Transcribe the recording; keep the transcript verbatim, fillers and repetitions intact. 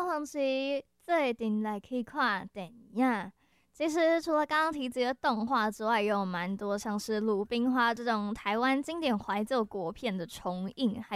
高峰期最一定来去看电影。其实除了刚刚提及的动画之外，也有蛮多像是《鲁冰花》这种台湾经典怀旧国片的重映，还